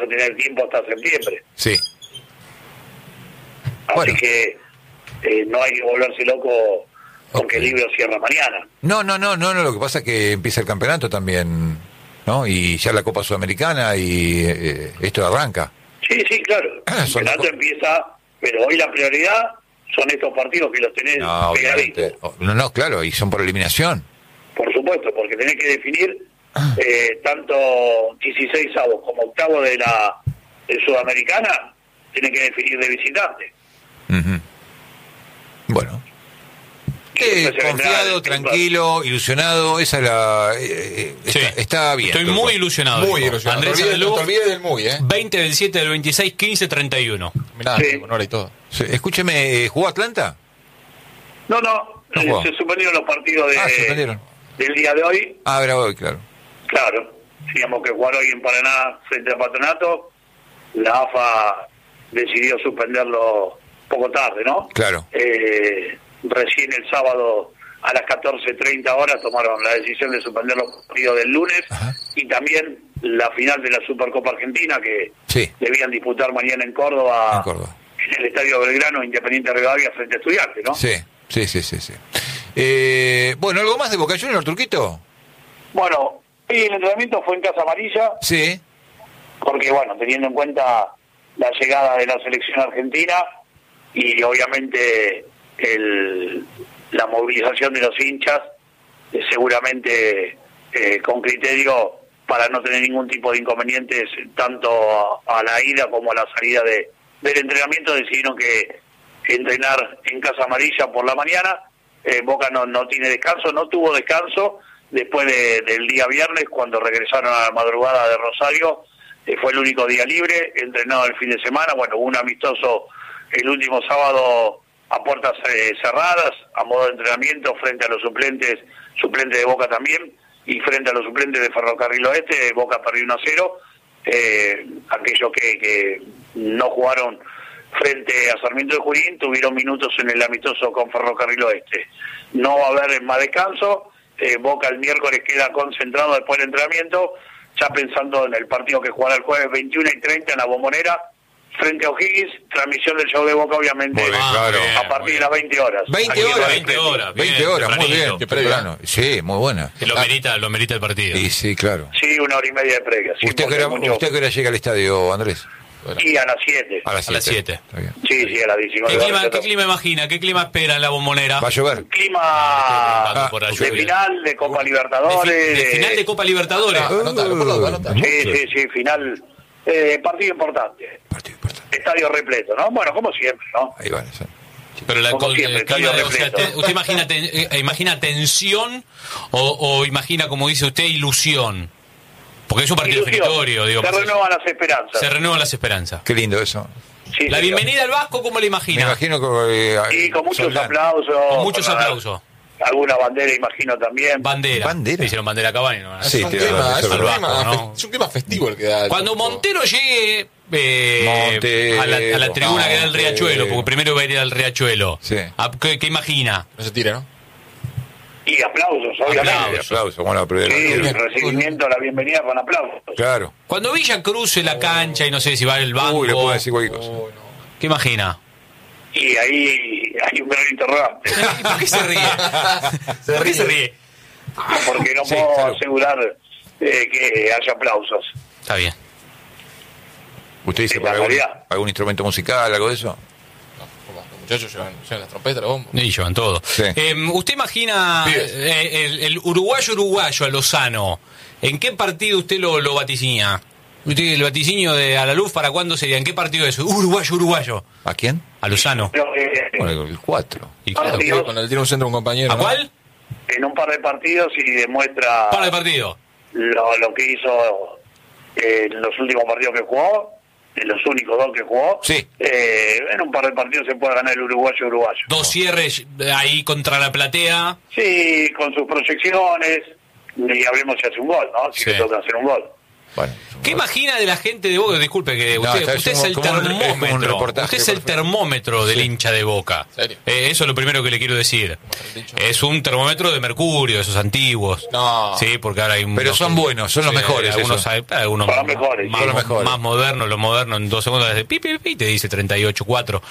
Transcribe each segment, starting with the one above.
tener tiempo hasta septiembre. Sí. Así Bueno. que no hay que volverse loco porque el libro cierra mañana. No, lo que pasa es que empieza el campeonato también, ¿no? Y ya la Copa Sudamericana y esto arranca. Sí, claro. El campeonato empieza, pero hoy la prioridad son estos partidos que los tenés pegaditos. No, claro, y son por eliminación. Por supuesto, porque tenés que definir tanto 16 avos como octavo de la Sudamericana, tenés que definir de visitante. Uh-huh. Bueno. Confiado, tranquilo, ilusionado, esa es la... está bien. Estoy muy ilusionado. Muy ilusionado. Andrés No te Adelú, olvides del muy, 20 del 7 del 26, 15-31. Mirá, con hora y todo. Sí, escúcheme, ¿jugó Atlanta? No, jugó. se suspendieron los partidos suspendieron. del día de hoy. Era hoy, claro. Claro, teníamos que jugar hoy en Paraná frente a Patronato. La AFA decidió suspenderlo poco tarde, ¿no? Claro. Recién el sábado a las 14:30 horas tomaron la decisión de suspender los partidos del lunes. Ajá. Y también la final de la Supercopa Argentina que Sí. debían disputar mañana en Córdoba, en el Estadio Belgrano, Independiente Rivadavia frente a Estudiantes, ¿no? Sí. Bueno, ¿algo más de Boca Juniors, Turquito? Bueno, hoy el entrenamiento fue en Casa Amarilla. Sí. Porque, bueno, teniendo en cuenta la llegada de la selección argentina y obviamente la movilización de los hinchas, seguramente con criterio para no tener ningún tipo de inconvenientes tanto a la ida como a la salida del entrenamiento, decidieron que entrenar en Casa Amarilla por la mañana. Boca no tiene descanso, no tuvo descanso después del día viernes cuando regresaron a la madrugada de Rosario. Fue el único día libre, entrenado el fin de semana. Bueno, hubo un amistoso el último sábado a puertas cerradas, a modo de entrenamiento frente a los suplentes de Boca también, y frente a los suplentes de Ferrocarril Oeste. Boca perdió 1-0. Aquellos que no jugaron frente a Sarmiento de Junín tuvieron minutos en el amistoso con Ferrocarril Oeste. No va a haber más descanso. Boca el miércoles queda concentrado después del entrenamiento, ya pensando en el partido que jugará el jueves 21:30 en la Bombonera frente a O'Higgins. Transmisión del show de Boca, obviamente, claro. a partir de las 20 horas. 20 horas, muy bien. Qué previa. Sí, muy buena. Lo merita el partido. Y sí, claro. Sí, 1 hora y media de previa. Sí, ¿Usted qué hora llega al estadio, Andrés? Y a las 7. A las 7. Sí, a las 19. ¿Qué clima imagina? ¿Qué clima espera en la Bombonera? ¿Va a llover? Clima de final de Copa Libertadores. De final de Copa Libertadores. Anotalo. Sí, final. Partido importante. Estadio repleto, ¿no? Bueno, como siempre, ¿no? Ahí va. Pero como siempre, estadio repleto. ¿Usted imagina tensión o imagina, como dice usted, ilusión? Porque es un partido definitorio, digo. Se renuevan las esperanzas. Qué lindo eso. Sí, la bienvenida al Vasco, ¿cómo la imagina? Me imagino que... Y con muchos aplausos. Con muchos aplausos. Alguna bandera, imagino también. Bandera. Hicieron bandera Cavani, ¿no? Sí, es un clima festivo el que da. Cuando Montero llegue a la tribuna que da el Riachuelo, porque primero va a ir al Riachuelo. Sí. ¿Qué imagina? No se tire, ¿no? Y aplausos, obviamente. Aplausos, bueno, sí, el recibimiento, la bienvenida con aplausos. Claro. Cuando Villa cruce la cancha y no sé si va al banco. Le puedo decir cualquier cosa. ¿Qué imagina? Y ahí hay un gran interrogante. ¿Por qué se ríe? ¿Por qué se ríe? Porque no puedo asegurar que haya aplausos. Está bien. ¿Usted dice para algún instrumento musical, algo de eso? Los muchachos llevan las trompetas, los bombos. Y llevan todo. Sí. ¿Usted imagina el uruguayo a Lozano? ¿En qué partido usted lo vaticinía? ¿Usted el vaticinio de Alaluz para cuándo sería? ¿En qué partido es? Uruguayo. ¿A quién? A Lozano. Bueno, el 4. Y claro, cuando le tira un centro a un compañero. ¿A cuál? En un par de partidos y demuestra par de partidos. Lo que hizo en los últimos partidos que jugó, en los únicos 2 que jugó. Sí. En un par de partidos se puede ganar el uruguayo. 2 cierres ahí contra la platea. Sí, con sus proyecciones. Y hablemos si hace un gol, ¿no? Si le toca hacer un gol. Bueno, ¿Qué imagina de la gente de Boca? Disculpe que usted es el termómetro. Usted es el termómetro del hincha de Boca. ¿Serio? Eso es lo primero que le quiero decir. Es un termómetro de mercurio, esos antiguos. No. Sí, porque ahora hay pero son buenos, son los mejores. Algunos Son los mejores. Son los mejores. Más modernos, los modernos en 2 segundos hace pi, pi, pi, te dice 38.4.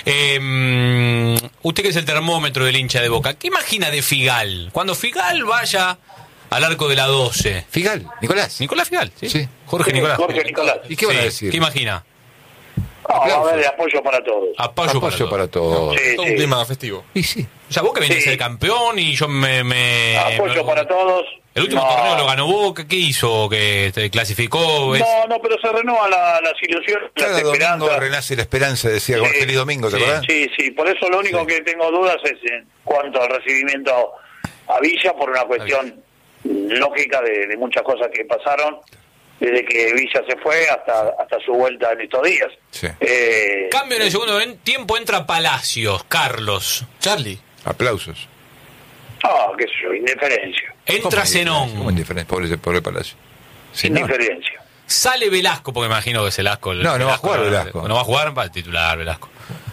Usted que es el termómetro del hincha de Boca, ¿qué imagina de Figal? Cuando Figal vaya al arco de la 12. Figal, Nicolás. Nicolás Figal, sí. Sí. Jorge Nicolás. Jorge Nicolás. ¿Y qué van a Sí. decir? ¿Qué imagina? Va a haber apoyo para todos. Apoyo para todos. Sí, Todo sí. un clima festivo. Y sí. O sea, Boca viene a Sí. ser campeón y yo me Apoyo para todos. El último No. torneo lo ganó Boca. ¿Qué hizo? ¿Que te clasificó? No, pero se renuevan las ilusiones, las Cada domingo esperanzas. renace la esperanza, decía con Sí. Feliz Domingo, ¿te Sí. acuerdas? Sí, por eso lo único que tengo dudas es en cuanto al recibimiento a Villa, por una cuestión lógica de muchas cosas que pasaron desde que Villa se fue hasta su vuelta en estos días. Sí. Cambio en el segundo tiempo, entra Palacios, Carlos. Charlie. Aplausos. Qué sé yo, indiferencia. Entra Zenón. ¿Cómo indiferente? Pobre Palacio. Zenón. Indiferencia. Sale Velasco, porque me imagino que es Velasco. No va a jugar Velasco. No va a jugar, va a titular Velasco.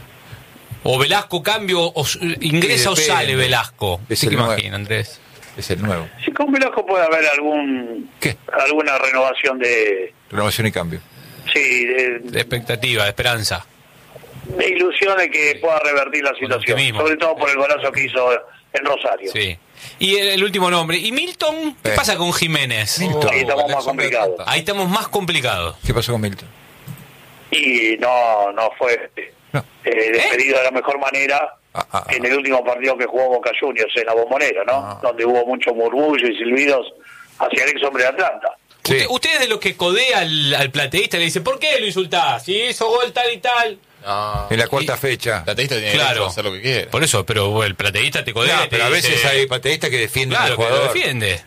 O Velasco cambio, o ingresa o depende. sale Velasco. Es ¿Qué el nuevo. imagina, Andrés? Es el nuevo. Si con Velasco puede haber ¿Qué? alguna renovación de Renovación y cambio. De expectativa, de esperanza. de ilusión de que pueda revertir la situación, optimismo. sobre todo por el golazo que hizo en Rosario. Sí. Y el último nombre. ¿Y Milton? ¿Qué pasa con Jiménez? Milton. Ahí estamos más Alexander complicados. Tanta. Ahí estamos más complicados. ¿Qué pasó con Milton? Y no fue No. despedido de la mejor manera en el último partido que jugó Boca Juniors en la Bombonera, ¿no? Donde hubo mucho murmullo y silbidos hacia el ex hombre de Atlanta. Sí. Usted es de los que codea al plateísta y le dice, ¿por qué lo insultás? Si hizo gol tal y tal. No. En la cuarta fecha. El plateísta tiene Claro. derecho a hacer lo que quiera. Por eso, pero bueno, el plateísta te codea. No, y te pero a dice- veces hay pateístas que defienden Claro, al que lo jugador. defiende.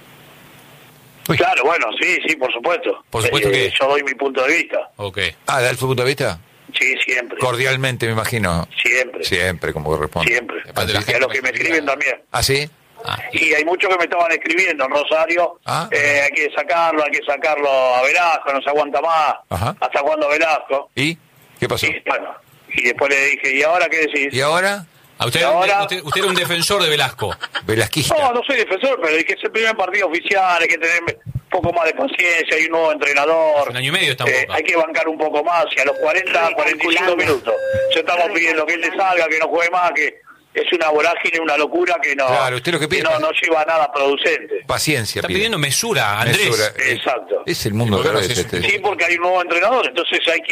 Uy. Claro, bueno, sí, por supuesto. Por supuesto que- yo doy mi punto de vista. Ok. ¿Da el punto de vista? Sí, siempre. Cordialmente, me imagino. Siempre. Siempre, como corresponde. Siempre. Aparte, la Y a gente los que me escriben también. ¿Ah, sí? Y hay muchos que me estaban escribiendo en Rosario, hay que sacarlo a Velasco, no se aguanta más. Ajá. ¿Hasta cuándo Velasco? ¿Y? ¿Qué pasó? Y bueno, y después le dije, ¿y ahora qué decís? ¿Y ahora? A usted, Y ahora- usted era un defensor de Velasco. Velasquista. No soy defensor, pero es que es el primer partido oficial, hay que tener un poco más de paciencia, hay un nuevo entrenador. Un año y medio está en Boca. Hay que bancar un poco más, y a los 40, 45 minutos. Ya estamos pidiendo que él le salga, que no juegue más, que es una vorágine, una locura que no, Claro, usted lo que pide no, es- no lleva a nada producente. Paciencia. Está pide. pidiendo mesura, Andrés. Mesura. Exacto. Es el mundo ¿Por qué que no es se este. Sí, porque hay un nuevo entrenador, entonces hay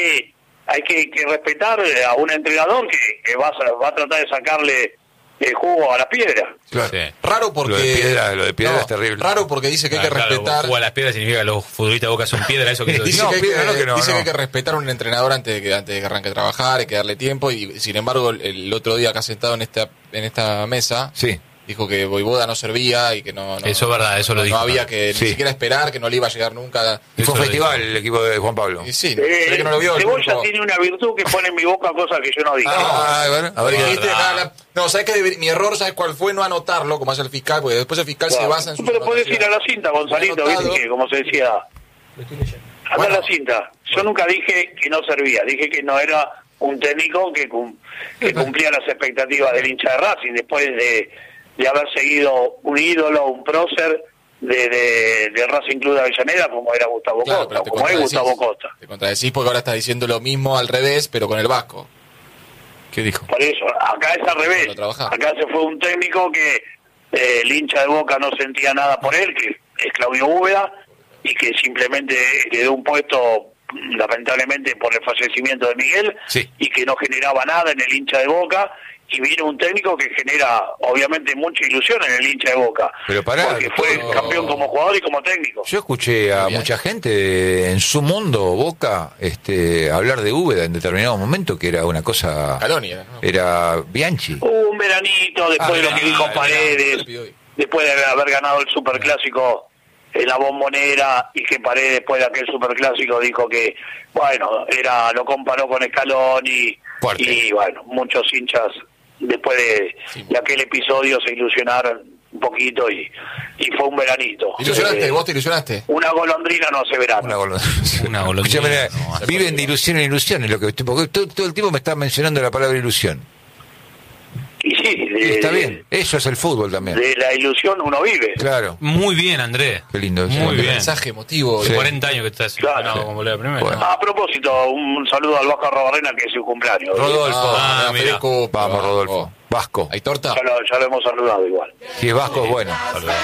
que respetar a un entrenador que va a tratar de sacarle el jugo a la piedra. Claro. Sí. Raro porque... Lo de piedra No, es terrible. Raro porque dice que hay que Claro, respetar... jugar a las piedras significa que los futbolistas de Boca son piedras, eso que Dice, No, que, hay piedra, que, no, que no, dice no. que hay que respetar a un entrenador antes de que arranque a trabajar, hay que darle tiempo y sin embargo el otro día acá sentado en esta mesa Sí. dijo que Voivoda no servía y que no Eso es verdad, eso lo no dijo. había que Sí. ni siquiera esperar, que no le iba a llegar nunca. Y fue un Eso festival el equipo de Juan Pablo. Y sí, se ve que no lo vio. el Cebolla público. tiene una virtud que pone en mi boca cosas que yo no digo. A ver. Dijiste acá no, ¿sabes qué? Mi error, ¿sabes cuál fue? No anotarlo, como hace el fiscal, porque después el fiscal se basa en sus Pero podés ir a la cinta, Gonzalito, Anotado. ¿viste? Que como se decía. Anda Bueno. a la cinta. Yo nunca dije que no servía, dije que no era un técnico que cumplía las expectativas del hincha de Racing, después de haber seguido un ídolo, un prócer de Racing Club de Avellaneda, como era Gustavo Claro, Costa, pero te como es contradecís. Gustavo Costa. Te contradecís porque ahora estás diciendo lo mismo al revés, pero con el Vasco. ¿Qué dijo? Por eso, acá es al revés. Lo trabajaba. Acá se fue un técnico que el hincha de Boca no sentía nada por él, que es Claudio Úbeda, y que simplemente le dio un puesto, lamentablemente, por el fallecimiento de Miguel, Sí. y que no generaba nada en el hincha de Boca, y vino un técnico que genera, obviamente, mucha ilusión en el hincha de Boca, Pero pará, porque fue no. campeón como jugador y como técnico. Yo escuché a Bien. mucha gente en su mundo, Boca, hablar de Úbeda en determinado momento, que era una cosa... Caloni era, ¿no? Era Bianchi. Un veranito, después de lo que dijo no, Paredes, después de haber ganado el Superclásico en la Bombonera, y que Paredes después de aquel Superclásico dijo que, bueno, lo comparó con Scaloni, Fuerte. y bueno, muchos hinchas después de aquel episodio se ilusionaron un poquito y fue un veranito. ¿Ilusionaste? ¿Vos te ilusionaste? Una golondrina no hace verano. Una golondrina. Una golondrina. Escúchame, viven de ilusión en ilusiones, porque todo el tiempo me está mencionando la palabra ilusión. Y sí, Y está bien, eso es el fútbol también. de la ilusión uno vive. Claro, Muy bien, Andrés. qué lindo eso. Muy bien. Mensaje emotivo. Sí. 40 años que estás Claro. como la primera. Bueno. A propósito, un saludo al Vasco Robarrena, que es su cumpleaños. Rodolfo. Mira. Federico, Vamos, Rodolfo. Vasco. ¿Hay torta? Ya lo hemos saludado igual. Si es Vasco, es bueno.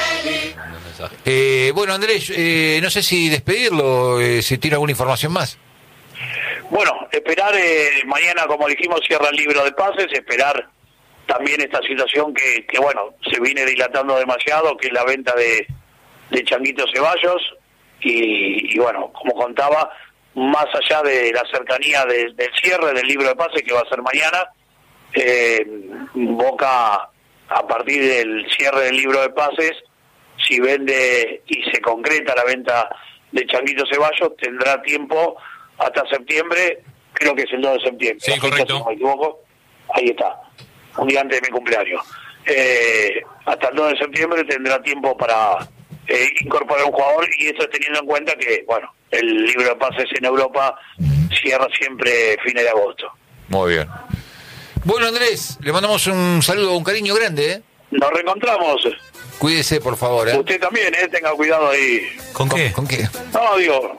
Bueno, Andrés, no sé si despedirlo, si tiene alguna información más. Bueno, esperar, mañana, como dijimos, cierra el libro de pases, esperar también esta situación que bueno, se viene dilatando demasiado, que es la venta de Changuito Ceballos, y bueno, como contaba, más allá de la cercanía del cierre del libro de pases, que va a ser mañana, Boca, a partir del cierre del libro de pases, si vende y se concreta la venta de Changuito Ceballos, tendrá tiempo hasta septiembre, creo que es el 2 de septiembre. Sí, la fecha, correcto. si no me equivoco, ahí está, un día antes de mi cumpleaños. Hasta el 2 de septiembre tendrá tiempo para incorporar un jugador, y esto teniendo en cuenta que, bueno, el libro de pases en Europa cierra siempre fines de agosto. Muy bien. Bueno, Andrés, le mandamos un saludo, un cariño grande, ¿eh? Nos reencontramos. Cuídese, por favor, ¿eh? Usted también, tenga cuidado ahí. ¿Con qué? ¿Con qué? No, digo,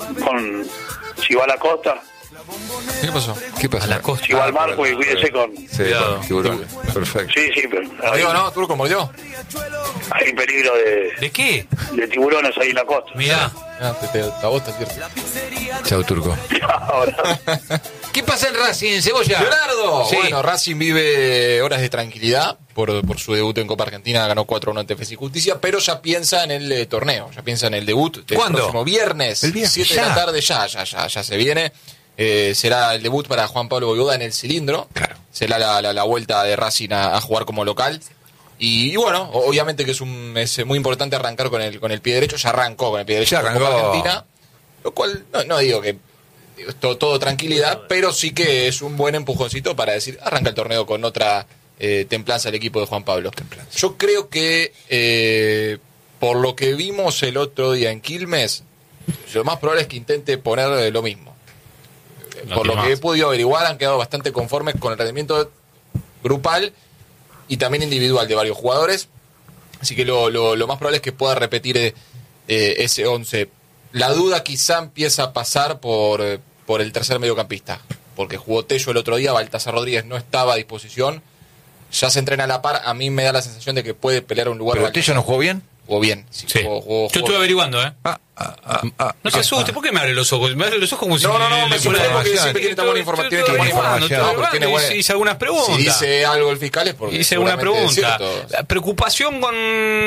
si va a la costa, ¿Qué pasó? ¿Qué pasa? A la costa. si va al mar, pues cuídese con... Sí, Cuidado. con tiburón. Perfecto. Sí, pero ¿Mordió, no? ¿Turco mordió? hay peligro ¿De qué? de tiburones ahí en la costa. Mirá. A vos te advierto. Chau, Turco. Ahora, ¿Qué pasa en Racing, Cebolla? ¡Leonardo! Sí. Bueno, Racing vive horas de tranquilidad por su debut en Copa Argentina, ganó 4-1 ante Defensa y Justicia, pero ya piensa en el torneo, ya piensa en el debut del ¿Cuándo? próximo viernes, El viernes, 7 de ya. la tarde, ya se viene. Será el debut para Juan Pablo Boyuda en el cilindro. Claro. Será la vuelta de Racing a jugar como local. Y bueno, obviamente que es muy importante arrancar con el pie derecho. Ya arrancó con el pie derecho Ya en Copa arrancó. Argentina. Lo cual no digo que es todo tranquilidad, pero sí que es un buen empujoncito para decir, arranca el torneo con otra templanza el equipo de Juan Pablo. Yo creo que por lo que vimos el otro día en Quilmes, lo más probable es que intente poner lo mismo. Por lo que he podido averiguar, han quedado bastante conformes con el rendimiento grupal y también individual de varios jugadores. Así que lo más probable es que pueda repetir ese 11. La duda quizá empieza a pasar por el tercer mediocampista, porque jugó Tello el otro día, Baltasar Rodríguez no estaba a disposición, ya se entrena a la par. A mí me da la sensación de que puede pelear un lugar. ¿Pero Tello no jugó bien? Jugó bien. Sí, Sí. jugó Yo estuve averiguando, ¿eh? No se asuste, ¿por qué me abre los ojos? Me abre los ojos como si... No, me le sorprende fuera- porque siempre tiene tan buena información. Tiene buena información. Estoy Porque tiene hablando, buena- hice algunas preguntas. Si dice algo el fiscal es porque Hice una seguramente es pregunta. cierto. La preocupación con...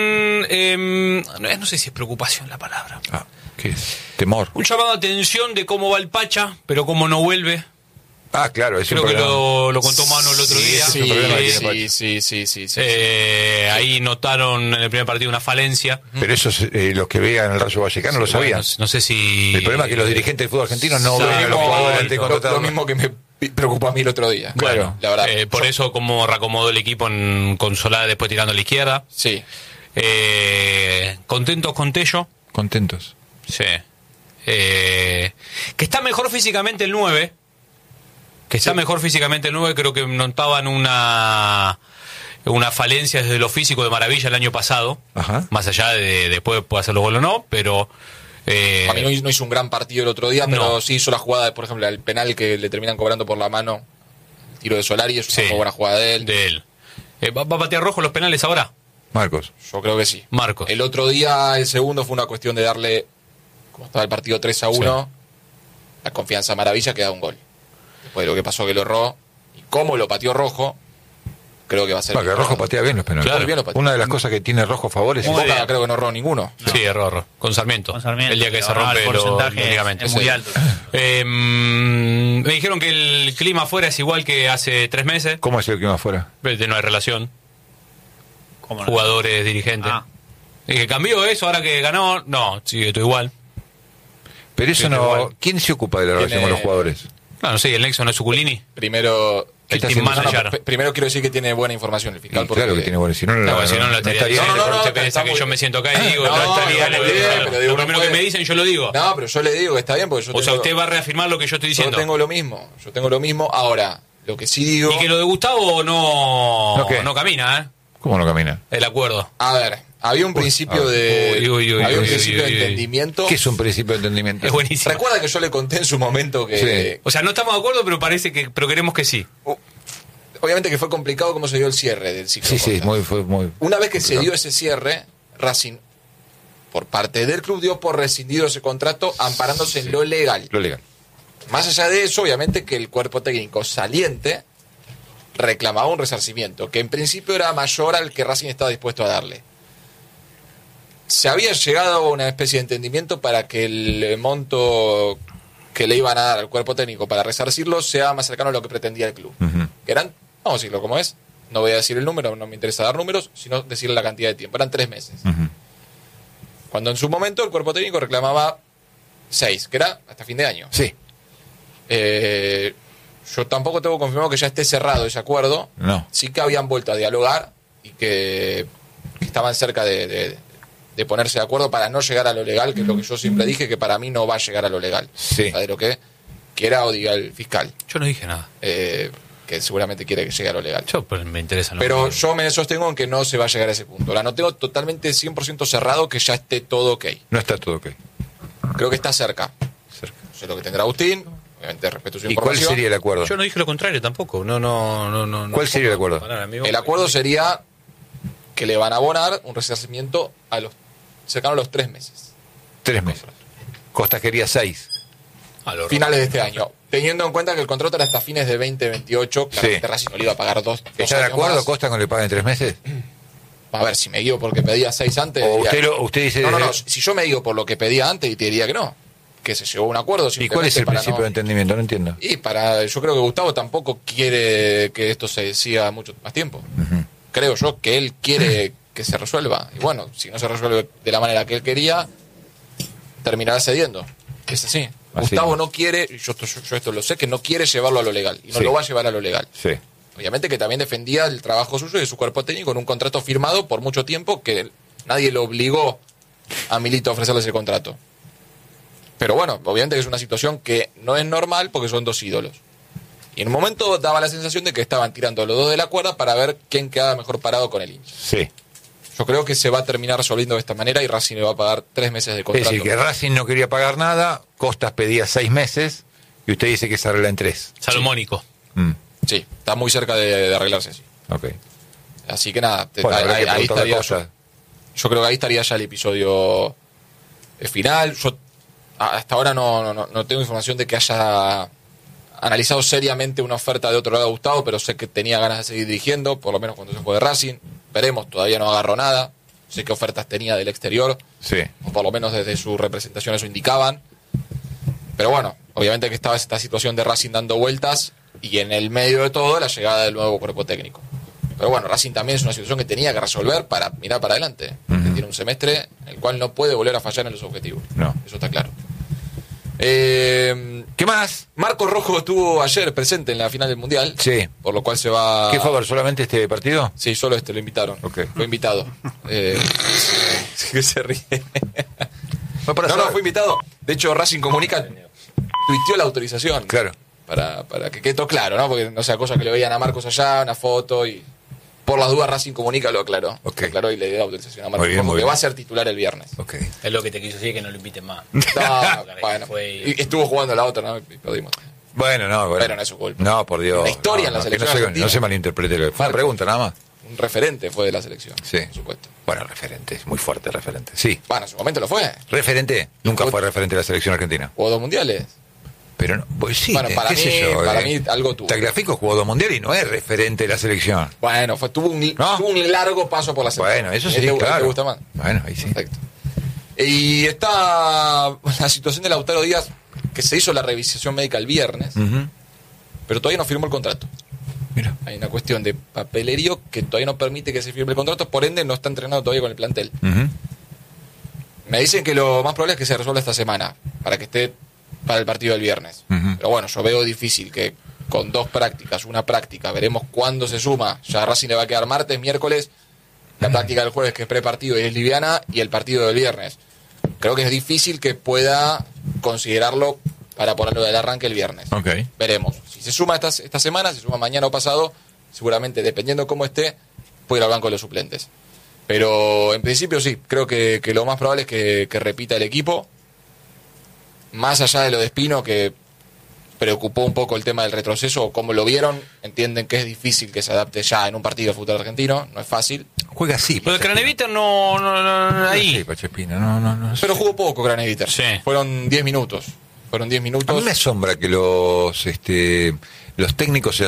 no sé si es preocupación la palabra. ¿Qué es? Temor. Un llamado de atención de cómo va el Pacha, pero cómo no vuelve. Claro, es Creo un que problema. lo contó Mano el otro día. ese es un problema que tiene Sí. Ahí notaron en el primer partido una falencia. Pero eso los que vean el Rayo Vallecano lo sabían. Bueno, no sé si... El problema es que los dirigentes del fútbol argentino no Sí, ven a los no, jugadores antes de lo contratarlos. Lo mismo que me preocupó a mí el otro día. Claro. La verdad. por eso como reacomodó el equipo con Solá después tirando a la izquierda. Sí. Contentos con Tello. Contentos. Sí. Que está mejor físicamente el 9. Creo que notaban una falencia desde lo físico de Maravilla el año pasado. Ajá. Más allá de después puede hacer los goles o no, pero... A mí no hizo un gran partido el otro día, pero No. sí hizo la jugada, por ejemplo, el penal que le terminan cobrando por la mano, el tiro de Solari, es una muy buena jugada de él. ¿Va a patear rojo los penales ahora? Marcos. Yo creo que sí. Marcos. El otro día, el segundo, fue una cuestión de darle, como estaba el partido 3-1, la confianza a Maravilla, que da un gol. Después de lo que pasó, que lo erró, y cómo lo pateó Rojo, creo que va a ser... Que Rojo patea bien los penales. Claro. Bien lo patea. Una de las cosas que tiene Rojo a favor es Boca bien. creo que no erró ninguno. Sí, error. Con Sarmiento. El día que se ahora rompe el los porcentaje ligamentos. es muy Sí. alto. Me dijeron que el clima afuera es igual que hace 3 meses. ¿Cómo es el clima afuera? No hay relación. ¿Cómo no? Jugadores, dirigentes. Ah. Y que cambió eso ahora que ganó. No, sigue todo igual. Pero eso Sí, no... igual. ¿Quién se ocupa de la relación Tiene- con los jugadores? No sé, el nexo no es Suculini. Primero, ¿Qué está team haciendo? manager. Primero quiero decir que tiene buena información el fiscal. Y claro que tiene buena, si no, Si no lo estaría. Usted piensa que yo me siento acá y digo, no estaría. Lo primero que me dicen, yo lo digo. No, pero yo le digo que está bien porque yo O sea, usted va a reafirmar lo que yo estoy diciendo. Yo tengo lo mismo. Ahora, lo que sí digo... Y que lo de Gustavo ¿No qué? no camina, ¿eh? ¿Cómo no camina? El acuerdo. A ver, había un principio de... había un principio de entendimiento. ¿Qué es un principio de entendimiento? Es buenísimo. Recuerda que yo le conté en su momento que... Sí. O sea, no estamos de acuerdo, pero queremos que sí. Obviamente que fue complicado cómo se dio el cierre del ciclo. Sí, fue muy... Una vez que se dio ese cierre, Racing, por parte del club, dio por rescindido ese contrato amparándose en lo legal. Lo legal. Más allá de eso, obviamente que el cuerpo técnico saliente reclamaba un resarcimiento, que en principio era mayor al que Racing estaba dispuesto a darle. Se había llegado a una especie de entendimiento para que el monto que le iban a dar al cuerpo técnico para resarcirlo sea más cercano a lo que pretendía el club. Que eran, vamos a decirlo como es, no voy a decir el número, no me interesa dar números, sino decirle la cantidad de tiempo. Eran 3 meses. Cuando en su momento el cuerpo técnico reclamaba 6, que era hasta fin de año. Sí. Yo tampoco tengo confirmado que ya esté cerrado ese acuerdo. No. Sí que habían vuelto a dialogar y que estaban cerca de ponerse de acuerdo para no llegar a lo legal, que es lo que yo siempre dije, que para mí no va a llegar a lo legal. Sí. De lo que quiera o diga el fiscal. Yo no dije nada. Que seguramente quiere que llegue a lo legal. Pero me interesa. Pero yo me sostengo en que no se va a llegar a ese punto. La no tengo totalmente 100% cerrado que ya esté todo ok. No está todo ok. Creo que está cerca. No sé lo que tendrá Agustín. Obviamente respeto su ¿Y cuál información. sería el acuerdo? Yo no dije lo contrario tampoco. No. ¿Cuál sería el acuerdo? El acuerdo sería que le van a abonar un resarcimiento a los cercano a los 3 meses. 3 meses. Costa quería 6. Finales de este año. Teniendo en cuenta que el contrato era hasta fines de 2028, claramente Sí. Racing no le iba a pagar 2 ¿Está de acuerdo más. Costa con que le paguen 3 meses? A ver, si me guío porque pedía 6 antes... O diría- usted dice... No. Si yo me guío por lo que pedía antes, te diría que no. Que se llegó a un acuerdo. ¿Y cuál es el para principio no- de entendimiento? No entiendo. Y yo creo que Gustavo tampoco quiere que esto se siga mucho más tiempo. Creo yo que él quiere que se resuelva. Y bueno, si no se resuelve de la manera que él quería, terminará cediendo. Es así. Gustavo no quiere, yo esto lo sé, que no quiere llevarlo a lo legal. Y no Sí. lo va a llevar a lo legal. Sí. Obviamente que también defendía el trabajo suyo y de su cuerpo técnico en un contrato firmado por mucho tiempo que nadie lo obligó a Milito a ofrecerle ese contrato. Pero bueno, obviamente que es una situación que no es normal porque son 2 ídolos. Y en un momento daba la sensación de que estaban tirando los 2 de la cuerda para ver quién quedaba mejor parado con el hincha. Sí. Yo creo que se va a terminar resolviendo de esta manera y Racing le va a pagar 3 meses de Es contrato. decir, que Racing no quería pagar nada, Costas pedía 6 meses y usted dice que se arregla en 3. Salomónico. Sí, está muy cerca de arreglarse así. Ok. Así que nada, Bueno, habrá que ahí preguntarle a estaría. Costas. Yo creo que ahí estaría ya el episodio final. Yo hasta ahora no tengo información de que haya analizado seriamente una oferta de otro lado a Gustavo, pero sé que tenía ganas de seguir dirigiendo, por lo menos cuando se fue de Racing. Veremos, todavía no agarró nada. Sé qué ofertas tenía del exterior, Sí. o por lo menos desde su representación eso indicaban. Pero bueno, obviamente que estaba esta situación de Racing dando vueltas y en el medio de todo la llegada del nuevo cuerpo técnico. Pero bueno, Racing también es una situación que tenía que resolver para mirar para adelante. Porque tiene un semestre en el cual no puede volver a fallar en los objetivos. No. Eso está claro. ¿Qué más? Marcos Rojo estuvo ayer presente en la final del Mundial. Sí. Por lo cual se va... ¿Qué fue a ver solamente este partido? Sí, solo lo invitaron. Ok. Fue invitado. Que se ríe. Fue para No, saber. fue invitado. De hecho, Racing Comunica tuiteó la autorización. Claro. Para que quede todo claro, ¿no? Porque no sea cosa que le veían a Marcos allá, una foto y... Por las dudas, Racing Comunica lo aclaró. Ok. Lo aclaró y le dio la autorización a Marcos Muy bien, Rojo, muy que bien. va a ser titular el viernes. Ok. Es lo que te quiso decir, que no lo inviten más. No, bueno. Fue- Y estuvo jugando la otra, ¿no? Y perdimos. Bueno, no, bueno. Pero no es su culpa. No, por Dios. La historia en la que selección no argentina. se malinterprete. Fue una pregunta nada más. Un referente fue de la selección. Sí. Por supuesto. Bueno, referente, es muy fuerte referente. Sí. Bueno, en su momento lo fue. Referente, nunca fue referente de la selección argentina. Jugó 2 mundiales. Pero no, pues sí, Bueno, para qué mí- sé yo. para mí algo tuvo. Tagliafico jugó 2 mundiales y no es referente de la selección. Bueno, tuvo un largo paso por la selección. Bueno, eso sí, ¿Te claro. gusta más? Bueno, ahí sí. Perfecto. Y está la situación de Lautaro Díaz, que se hizo la revisación médica el viernes, pero todavía no firmó el contrato. Mira. Hay una cuestión de papelerío que todavía no permite que se firme el contrato, por ende no está entrenado todavía con el plantel. Me dicen que lo más probable es que se resuelva esta semana, para que esté para el partido del viernes. Pero bueno, yo veo difícil que con 2 prácticas, una práctica, veremos cuándo se suma. Ya Racing le va a quedar martes, miércoles, la práctica del jueves que es prepartido y es liviana, y el partido del viernes. Creo que es difícil que pueda considerarlo para ponerlo del arranque el viernes. Okay. Veremos. Si se suma esta semana, si se suma mañana o pasado, seguramente, dependiendo cómo esté, puede ir al banco de los suplentes. Pero en principio sí, creo que lo más probable es que repita el equipo. Más allá de lo de Espino, que preocupó un poco el tema del retroceso, o como lo vieron, entienden que es difícil que se adapte ya en un partido de fútbol argentino, no es fácil. Juega así. Pero el Craneviter no ahí. Sí, Pacho Espino, no Pero sé. jugó poco Craneviter. Sí. Fueron 10 minutos. A mí me asombra que los técnicos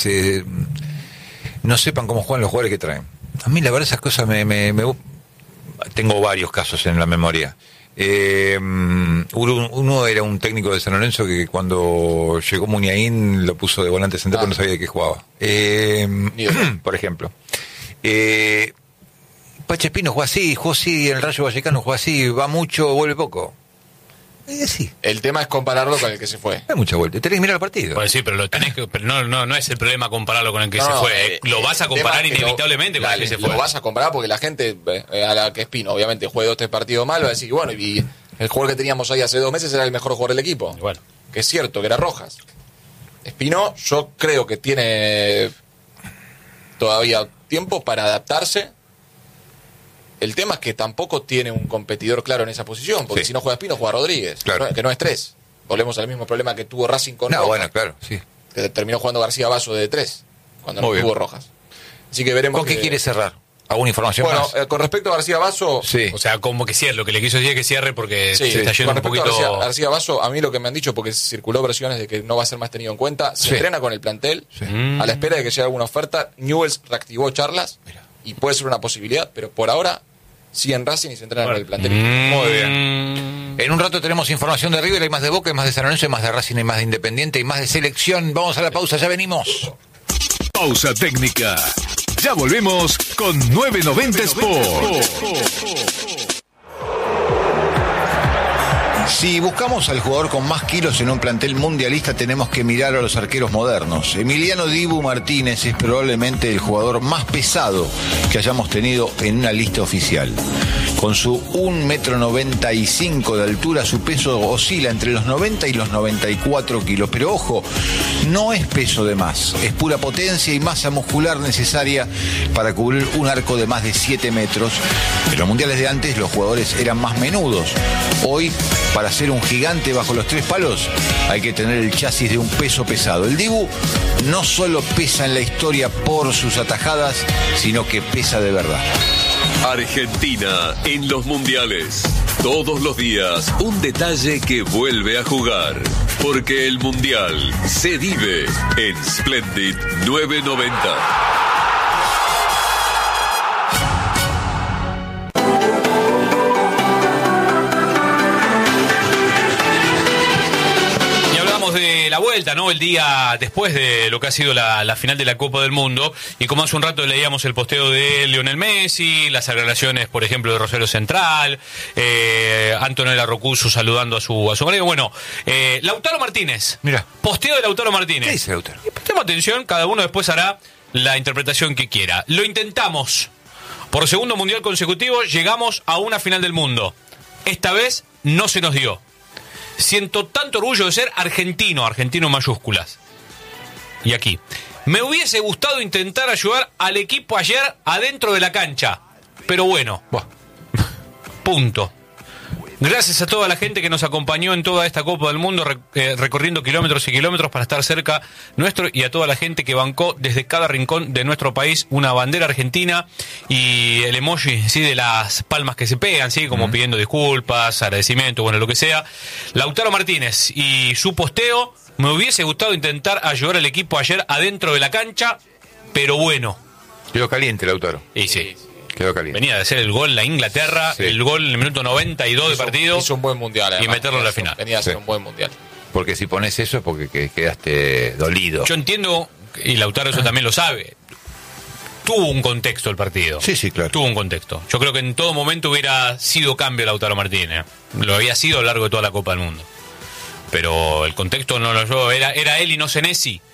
no sepan cómo juegan los jugadores que traen. A mí la verdad esas cosas tengo varios casos en la memoria. Uno era un técnico de San Lorenzo que cuando llegó Muniain lo puso de volante central, pero no sabía de qué jugaba. Por ejemplo. Pacho Espino jugó así en el Rayo Vallecano juega así, va mucho, vuelve poco. Es así. El tema es compararlo con el que se fue. No hay mucha vuelta, tenés que mirar el partido. Pues sí, pero lo tenés que, pero no es el problema compararlo con el que se fue. Lo vas a comparar inevitablemente con el que se fue. Lo vas a comparar porque la gente, a la que Espino obviamente juegue 2 o 3 partidos mal, va a decir, bueno, y el jugador que teníamos ahí hace 2 meses era el mejor jugador del equipo. Bueno. Que es cierto, que era Rojas. Espino, yo creo que tiene todavía tiempo para adaptarse. El tema es que tampoco tiene un competidor claro en esa posición, porque si no juega Espino, juega Rodríguez, claro. que no es 3. Volvemos al mismo problema que tuvo Racing con Rojas. Bueno, claro, sí. Que terminó jugando García Vaso de 3, cuando no tuvo Rojas. Así que veremos. ¿Con qué quiere cerrar? ¿Alguna información más? Con respecto a García Vaso... Sí. O sea, como que cierre, lo que le quiso decir es que cierre porque se está yendo con un poquito... respecto a García Vaso, a mí lo que me han dicho, porque circuló versiones de que no va a ser más tenido en cuenta, se entrena con el plantel, a la espera de que llegue alguna oferta. Newell's reactivó charlas, y puede ser una posibilidad, pero por ahora sigue en Racing y se entrena con el plantel. Muy bien. En un rato tenemos información de River, hay más de Boca, hay más de San Lorenzo, hay más de Racing, hay más de Independiente, hay más de selección. Vamos a la pausa, ya venimos. Pausa técnica. Ya volvemos con 990 Sport. Si buscamos al jugador con más kilos en un plantel mundialista, tenemos que mirar a los arqueros modernos. Emiliano Dibu Martínez es probablemente el jugador más pesado que hayamos tenido en una lista oficial. Con su 1,95 m de altura, su peso oscila entre los 90 y los 94 kilos. Pero ojo, no es peso de más, es pura potencia y masa muscular necesaria para cubrir un arco de más de 7 metros. En los mundiales de antes los jugadores eran más menudos. Hoy, para ser un gigante bajo los 3 palos, hay que tener el chasis de un peso pesado. El Dibu no solo pesa en la historia por sus atajadas, sino que pesa de verdad. Argentina en los mundiales. Todos los días un detalle que vuelve a jugar. Porque el mundial se vive en Splendid 990. De la vuelta, ¿no? El día después de lo que ha sido la final de la Copa del Mundo, y como hace un rato leíamos el posteo de Lionel Messi, las declaraciones, por ejemplo, de Rosario Central, Antonella Rocuso saludando a su marido. Bueno, Lautaro Martínez. Mira. Posteo de Lautaro Martínez. ¿Qué dice Lautaro? Y prestemos atención, cada uno después hará la interpretación que quiera. Lo intentamos. Por segundo mundial consecutivo llegamos a una final del mundo. Esta vez no se nos dio. Siento tanto orgullo de ser argentino en mayúsculas. Y aquí. Me hubiese gustado intentar ayudar al equipo ayer adentro de la cancha. Pero bueno. Punto. Gracias a toda la gente que nos acompañó en toda esta Copa del Mundo, recorriendo kilómetros y kilómetros para estar cerca nuestro, y a toda la gente que bancó desde cada rincón de nuestro país una bandera argentina y el emoji, ¿sí?, de las palmas que se pegan, ¿sí?, como pidiendo disculpas, agradecimiento, bueno, lo que sea. Lautaro Martínez y su posteo: me hubiese gustado intentar ayudar al equipo ayer adentro de la cancha, pero bueno. Quedó caliente Lautaro. Y sí. Quedó caliente. Venía de hacer el gol a Inglaterra, el gol en el minuto 92 de partido. Hizo un buen mundial, además, y meterlo en la final. Venía a hacer un buen mundial. Porque si pones eso es porque quedaste dolido. Yo entiendo, y Lautaro eso también lo sabe, tuvo un contexto el partido. Sí, claro. Tuvo un contexto. Yo creo que en todo momento hubiera sido cambio Lautaro Martínez. Lo había sido a lo largo de toda la Copa del Mundo. Pero el contexto no lo llevó. Era él y no Senesi.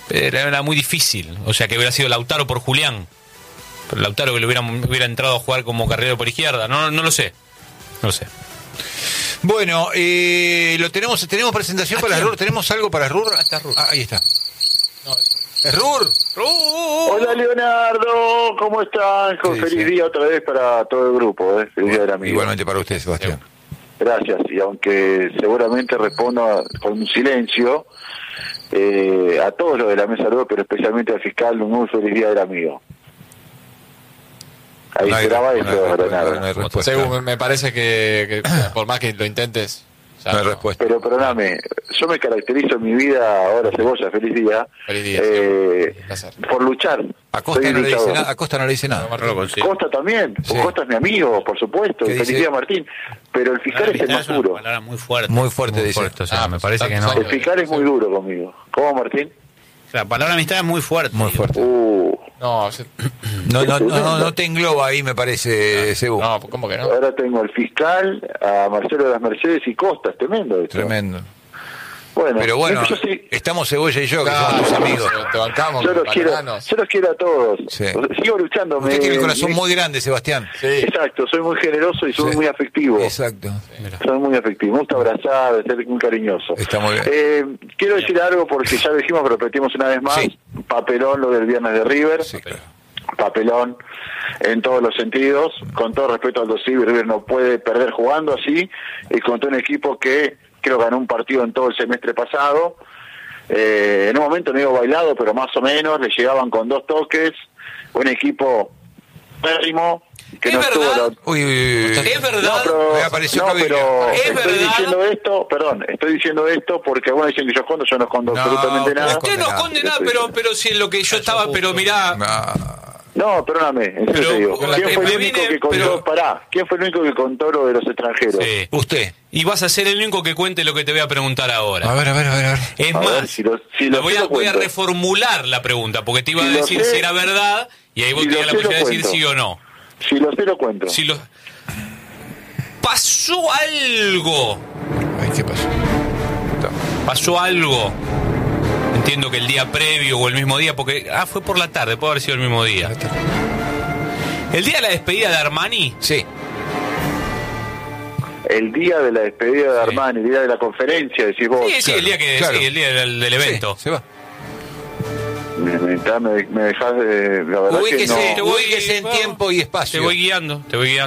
era muy difícil. O sea, que hubiera sido Lautaro por Julián. Pero Lautaro que le hubiera entrado a jugar como carrilero por izquierda. No lo sé. No lo sé. Bueno, tenemos presentación para Rur. ¿Tenemos algo para Rur? Ahí está. ¿Es Rur? Hola Leonardo, ¿cómo están? Feliz día otra vez para todo el grupo, feliz día del amigo. Igualmente para usted, Sebastián. Gracias, y aunque seguramente respondo con un silencio, a todos los de la mesa de pero especialmente al fiscal, un muy feliz día del amigo. Ahí esperaba eso, Leonardo. Según me parece que por más que lo intentes, ya no hay respuesta. Pero perdóname, yo me caracterizo en mi vida, ahora Cebolla, feliz día, por luchar. A Costa no le dice nada. Costa también, Sí. Costa es mi amigo, por supuesto, feliz día Martín, pero el fiscal es el más duro. Una palabra muy fuerte. Muy fuerte, dice. O sea, me parece que no. El fiscal es muy duro conmigo. ¿Cómo, Martín? La palabra amistad es muy fuerte. Muy fuerte. No te engloba ahí, me parece, Cebu. No, ¿cómo que no? Ahora tengo al fiscal, a Marcelo de las Mercedes y Costa, es tremendo esto. Tremendo. Bueno, Pero bueno, yo sí, estamos Cebolla y yo, que somos tus amigos. Te bancamos. yo los quiero a todos. Sí. O sea, sigo luchando. Usted tiene el corazón muy grande, Sebastián. Sí. Exacto, soy muy generoso y soy Sí. muy afectivo. Exacto. Soy muy afectivo, me gusta abrazar, ser muy cariñoso. Está muy bien. Quiero decir algo porque ya lo dijimos, pero repetimos una vez más. Sí. Papelón lo del viernes de River. Sí, claro. Papelón en todos los sentidos. Con todo respeto al Dosivi, River no puede perder jugando así. Y contra un equipo que creo ganó un partido en todo el semestre pasado. En un momento no iba bailado, pero más o menos. Le llegaban con 2 toques. Un equipo pérrimo. Que ¿Es no verdad? estuvo Es verdad. Me apareció no, Gaviria. pero ¿Es estoy verdad? diciendo esto, estoy diciendo esto porque algunos dicen que yo escondo, yo no escondo No, absolutamente nada. Usted no esconde nada, pero si en lo que yo estaba, pero mirá, No, perdóname, en serio Pero, te digo. la ¿Quién que fue el me único viene- que contó? pero- ¿Quién fue el único que contó lo de los extranjeros? sí. Usted. Y vas a ser el único que cuente lo que te voy a preguntar ahora. A ver. Es A más, ver, si lo voy a cuento. reformular la pregunta, porque te iba Si a lo decir sé- si era verdad, y ahí vos si lo tenías la sé, lo posibilidad de decir cuento. sí o no. Si lo sé, lo cuento. Si lo... Pasó algo. Ay, ¿qué pasó? Pasó algo. Entiendo que el día previo o el mismo día, porque fue por la tarde, puede haber sido el mismo día. El día de la despedida de Armani. Sí. El día de la despedida de Armani, el día de la conferencia, decís vos. Sí, el día que claro. sí, el día del evento. Sí, se va. Me dejás de... La verdad que Ubíquese, no. ubíquese en tiempo y Te espacio. voy guiando.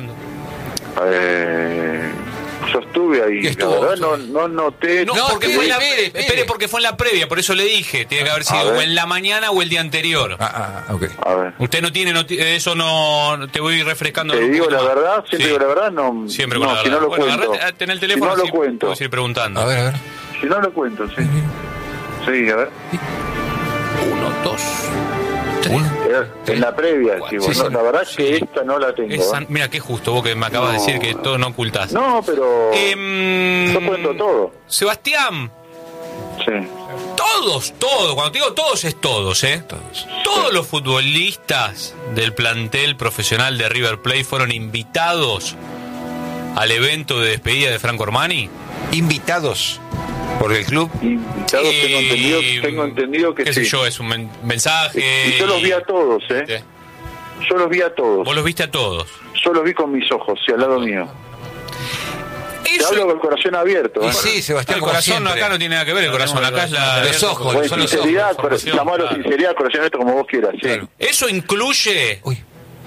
Yo estuve ahí, ¿Y estuvo? la verdad no noté... No, No, porque espere, fue en la, espere. porque fue en la previa, por eso le dije. Tiene que haber A sido ver. o en la mañana o el día anterior. Ok. A ver. Usted no tiene eso, no te voy refrescando. Te un digo poquito la más. verdad, siempre Sí. digo la verdad, no, Siempre no con la si verdad. no lo Bueno, cuento. agarrate, ten el Si teléfono, no lo así cuento. puedes ir preguntando. A ver. Si no lo cuento, sí. Sí, a ver. 1, 2, 3. En la previa, sí, Sí, sí. la verdad es que esta no la tengo. Mira, qué justo, vos que me acabas de No. decir que todo no ocultás. No, pero yo cuento todo. Sebastián, Sí. todos, cuando te digo todos es todos, ¿eh? Todos los futbolistas del plantel profesional de River Plate fueron invitados al evento de despedida de Franco Armani. Invitados por el club. Invitados, tengo entendido que qué sí. sé yo, es un mensaje. Y yo los vi a todos, ¿eh? Sí. Yo los vi a todos. Vos los viste a todos. Yo los vi con mis ojos, sí, al lado mío. Te Eso, hablo con el corazón abierto. Y sí, Sebastián, el como corazón siempre. acá no tiene nada que ver, el corazón acá es la... Los ojos, Con son los sinceridad, ojos. llamarlo claro. sinceridad, corazón abierto, como vos quieras, sí. Claro. Eso incluye Uy.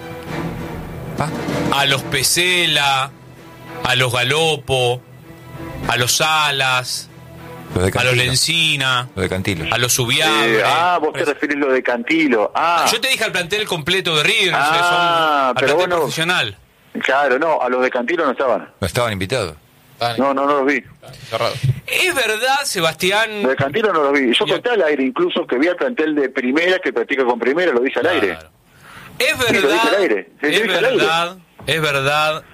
a los Pesela, a los Galopo, a los Salas, Los de a los Cantilo. Lencina, Los de Cantilo. a los Subiabre. Vos te referís lo de Cantilo. Yo te dije al plantel completo de River, al pero plantel bueno, profesional. Claro, no, a los de Cantilo no estaban. No estaban invitados. No los vi. Cerrado. Es verdad, Sebastián. Los de Cantilo no los vi. Yo Ya. conté al aire incluso que vi al plantel de primera que practica con primera, lo dije al aire. Claro. Es Sí, lo dije verdad, al aire. Sí, lo es dije al aire. verdad, es verdad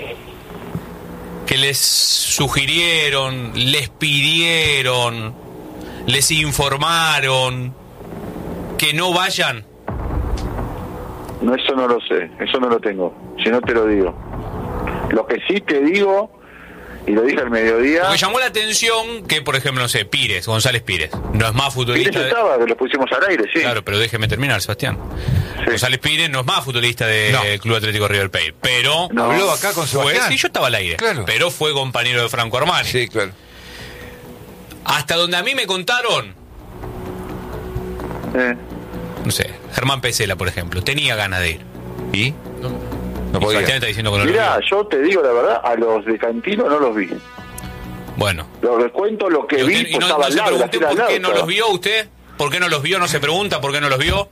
que les sugirieron, les pidieron, les informaron que no vayan. No, eso no lo sé, eso no lo tengo. Si no te lo digo. Lo que sí te digo y lo dije al mediodía. Me llamó la atención que, por ejemplo, no sé, González Pires, no es más futbolista. Pires estaba, que lo pusimos al aire, sí. Claro, pero déjeme terminar, Sebastián. Sí. González Pires no es más futbolista del Club Atlético River Plate, pero... No. Habló acá con Sebastián. Sí, yo estaba al aire, claro. Pero fue compañero de Franco Armani. Sí, claro. Hasta donde a mí me contaron... No sé, Germán Pesela, por ejemplo, tenía ganas de ir. ¿Y? No podía. Está diciendo que no. Mirá, yo te digo la verdad, a los de Cantilo no los vi. Bueno. Les cuento lo que vi, pues estaba al lado. ¿Por qué no los vio usted? ¿Por qué no los vio? No se pregunta, ¿por qué no los vio?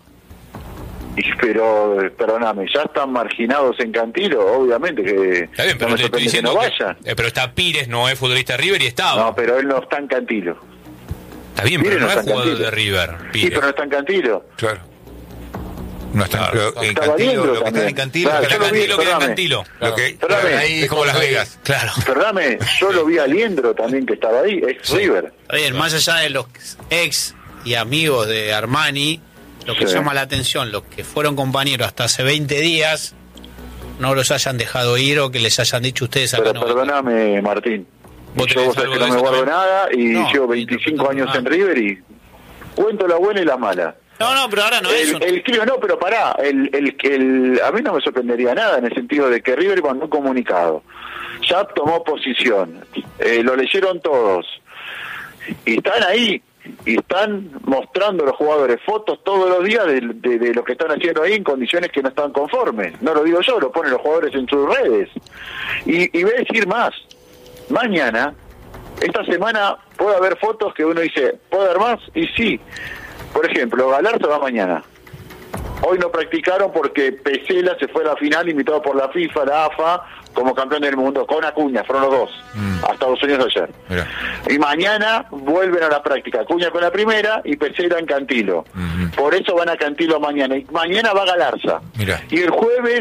Pero, perdóname, ya están marginados en Cantilo, obviamente que está bien, pero no me sorprende que no vayan. Pero está Pires, no es futbolista de River y estaba. No, pero él no está en Cantilo. Está bien, Pires pero no es jugador de River. Pires. Sí, pero no está en Cantilo. Claro. No está, claro. En Cantilo, lo que está en Cantilo, claro, queda en Cantilo. Lo que ahí es como Las Vegas. Claro. Perdóname, yo lo vi a Liendro también que estaba ahí, ex River. Bien, más allá de los ex y amigos de Armani, lo que llama la atención, los que fueron compañeros hasta hace 20 días, no los hayan dejado ir o que les hayan dicho ustedes acá. Pero perdóname, Martín. Yo vos sabés que no me guardo nada y llevo 25 años en River y cuento la buena y la mala. No, pero ahora no es eso. No, pero pará, a mí no me sorprendería nada en el sentido de que River mandó un comunicado, ya tomó posición, lo leyeron todos, y están ahí, y están mostrando los jugadores fotos todos los días de lo que están haciendo ahí en condiciones que no están conformes. No lo digo yo, lo ponen los jugadores en sus redes. Y voy a decir más, mañana, esta semana, puede haber fotos que uno dice, ¿puede haber más? Y sí. Por ejemplo, Galarza va mañana. Hoy no practicaron porque Pesela se fue a la final invitado por la FIFA, la AFA, como campeón del mundo, con Acuña, fueron los dos, a Estados Unidos ayer. Mirá. Y mañana vuelven a la práctica, Acuña con la primera y Pesela en Cantilo. Por eso van a Cantilo mañana. Y mañana va Galarza. Mirá. Y el jueves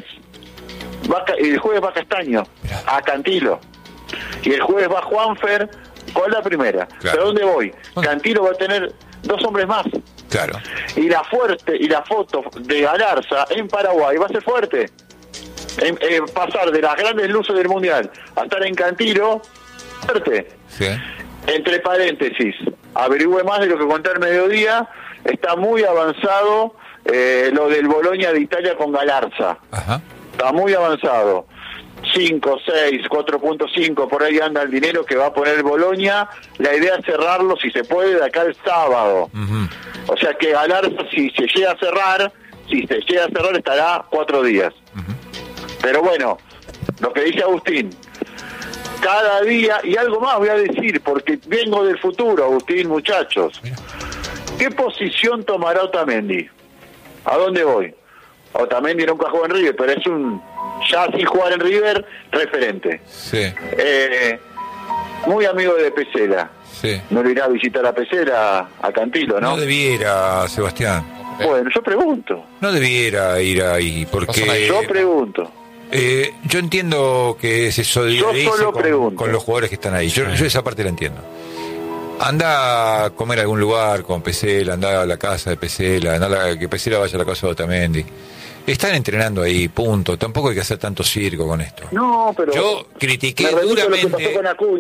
va Castaño, a Cantilo. Y el jueves va Juanfer con la primera. Claro. ¿Pero dónde voy? Cantilo va a tener 2 hombres más. Claro. Y la foto de Galarza en Paraguay va a ser fuerte. Pasar de las grandes luces del Mundial a estar en Cantilo, fuerte. Sí. Entre paréntesis, averigüe más de lo que conté al mediodía, está muy avanzado lo del Boloña de Italia con Galarza. Ajá. Está muy avanzado. 5, 6, 4.5, por ahí anda el dinero que va a poner Boloña. La idea es cerrarlo, si se puede, de acá el sábado. O sea que Galarza, si se llega a cerrar, estará 4 días. Pero bueno, lo que dice Agustín, cada día, y algo más voy a decir, porque vengo del futuro, Agustín, muchachos. ¿Qué posición tomará Otamendi? ¿A dónde voy? Otamendi nunca jugó en River, pero es ya sin jugar en River, referente. Sí. Muy amigo de Pesela. Sí. No le irá a visitar a Pesela, a Cantilo, ¿no? No debiera, Sebastián. Bueno, yo pregunto. No debiera ir ahí, porque... Yo pregunto. Yo entiendo que se solidarice con los jugadores que están ahí. Yo esa parte la entiendo. Anda a comer a algún lugar con Pesela, anda a la casa de Pesela, que Pesela vaya a la casa de Otamendi. Están entrenando ahí, punto. Tampoco hay que hacer tanto circo con esto. No, pero yo critiqué duramente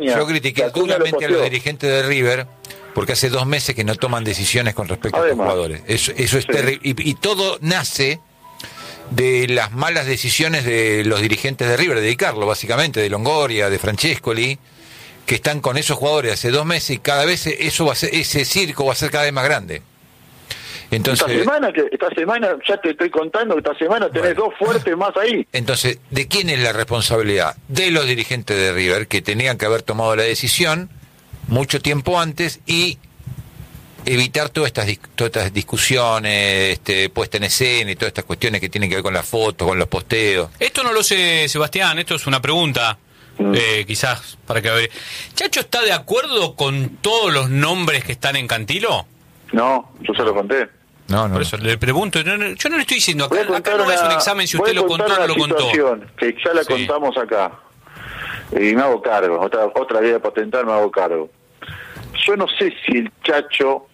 a los dirigentes de River porque hace 2 meses que no toman decisiones con respecto a los jugadores. Eso es terrible. Y todo nace de las malas decisiones de los dirigentes de River, de Di Carlo, básicamente, de Longoria, de Francescoli, que están con esos jugadores hace 2 meses y cada vez ese circo va a ser cada vez más grande. Entonces, esta semana, ya te estoy contando, esta semana tenés 2 fuertes más ahí. Entonces, ¿de quién es la responsabilidad? De los dirigentes de River, que tenían que haber tomado la decisión mucho tiempo antes y evitar todas estas discusiones, puesta en escena y todas estas cuestiones que tienen que ver con las fotos, con los posteos. Esto no lo sé, Sebastián, esto es una pregunta. Quizás para que... ¿Chacho está de acuerdo con todos los nombres que están en Cantilo? No, yo se lo conté. No. Por eso le pregunto, yo no le estoy diciendo acá no es un examen si usted lo contó o no lo contó. Que ya la contamos acá. Y me hago cargo, otra vez de patentar me hago cargo. Yo no sé si el Chacho,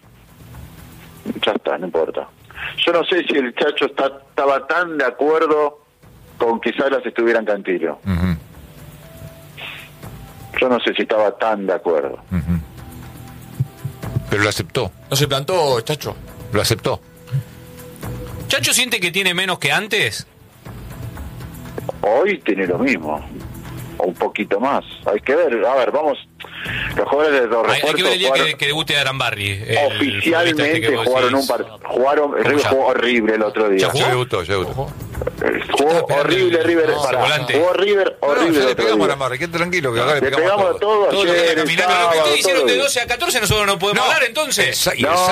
ya está, no importa. Yo no sé si el Chacho estaba tan de acuerdo con que Salas estuviera en Cantilo. Yo no sé si estaba tan de acuerdo. Pero lo aceptó. ¿No se plantó, Chacho? Lo aceptó. ¿Chacho siente que tiene menos que antes? Hoy tiene lo mismo, o un poquito más. Hay que ver, a ver, vamos. Los jugadores de los Hay que ver el día refuerzos que debute Arambarri. oficialmente jugaron un partido. El River jugó horrible el otro día. Ya debutó. Jugó horrible River. Jugó River horrible. Ya le el otro pegamos día. a la marra, qué tranquilo, que acá Le pegamos a todo Todo lo que ayer, está el caminando. Lo que sábado, ustedes hicieron todo de bien. 12 a 14 nosotros no podemos hablar entonces. Y el No,